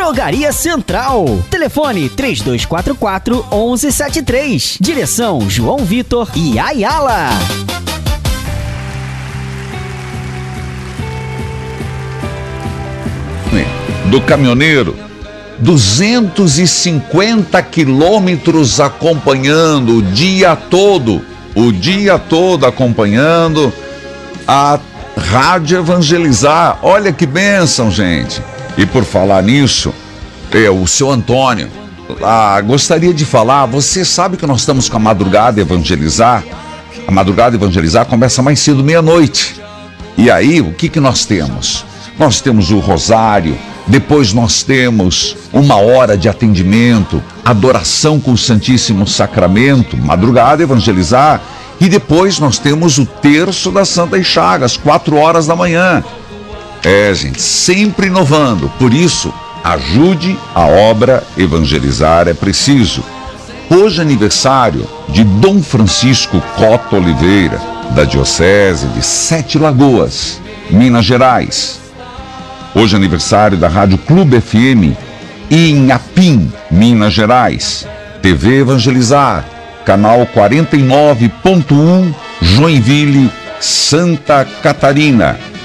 Drogaria Central. Telefone 3244-1173. Direção João Vitor e Ayala. Do caminhoneiro, 250 quilômetros acompanhando o dia todo acompanhando a Rádio Evangelizar. Olha que bênção, gente. E por falar nisso, o seu Antônio, gostaria de falar, você sabe que nós estamos com a Madrugada Evangelizar? A Madrugada Evangelizar começa mais cedo, meia-noite. E aí, o que nós temos? Nós temos o rosário, depois nós temos 1 hora de atendimento, adoração com o Santíssimo Sacramento, Madrugada Evangelizar, e depois nós temos o terço das Santas Chagas, 4 horas da manhã. Gente, sempre inovando, por isso, ajude a obra Evangelizar é preciso. Hoje é aniversário de Dom Francisco Cota Oliveira, da Diocese de Sete Lagoas, Minas Gerais. Hoje é aniversário da Rádio Clube FM em Inhapim, Minas Gerais. TV Evangelizar, canal 49.1, Joinville, Santa Catarina.